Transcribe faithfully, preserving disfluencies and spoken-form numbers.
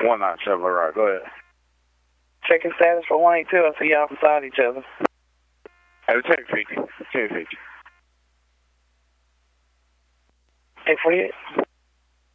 one nine seven, right, go ahead. Checking status for one eight two. I see y'all beside each other. Hey, ten fifty. ten fifty. eight forty-eight.